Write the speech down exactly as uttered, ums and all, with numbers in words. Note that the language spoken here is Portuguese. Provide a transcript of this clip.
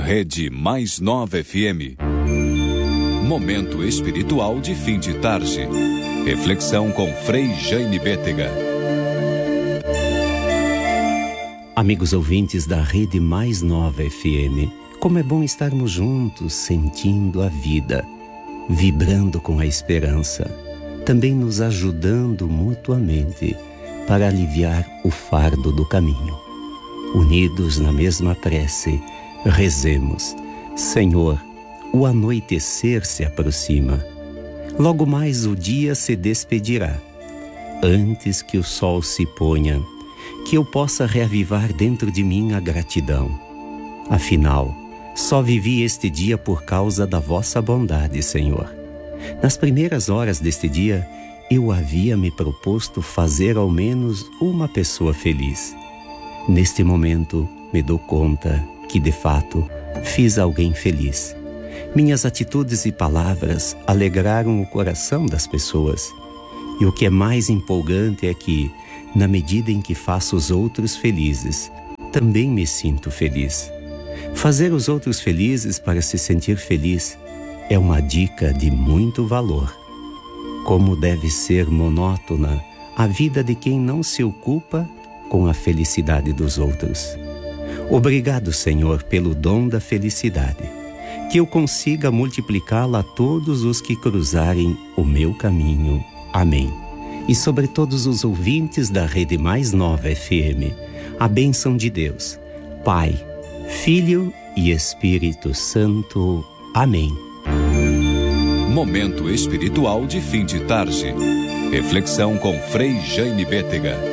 Rede Mais Nova F M. Momento espiritual de fim de tarde. Reflexão com Frei Jaime Bétega. Amigos ouvintes da Rede Mais Nova F M, como é bom estarmos juntos, sentindo a vida, vibrando com a esperança, também nos ajudando mutuamente para aliviar o fardo do caminho. Unidos na mesma prece, rezemos: Senhor, o anoitecer se aproxima. Logo mais o dia se despedirá. Antes que o sol se ponha, que eu possa reavivar dentro de mim a gratidão. Afinal, só vivi este dia por causa da vossa bondade, Senhor. Nas primeiras horas deste dia, eu havia me proposto fazer ao menos uma pessoa feliz. Neste momento, me dou conta que, de fato, fiz alguém feliz. Minhas atitudes e palavras alegraram o coração das pessoas. E o que é mais empolgante é que, na medida em que faço os outros felizes, também me sinto feliz. Fazer os outros felizes para se sentir feliz é uma dica de muito valor. Como deve ser monótona a vida de quem não se ocupa com a felicidade dos outros. Obrigado, Senhor, pelo dom da felicidade, que eu consiga multiplicá-la a todos os que cruzarem o meu caminho. Amém. E sobre todos os ouvintes da Rede Mais Nova F M, a bênção de Deus, Pai, Filho e Espírito Santo. Amém. Momento espiritual de fim de tarde. Reflexão com Frei Jaime Bétega.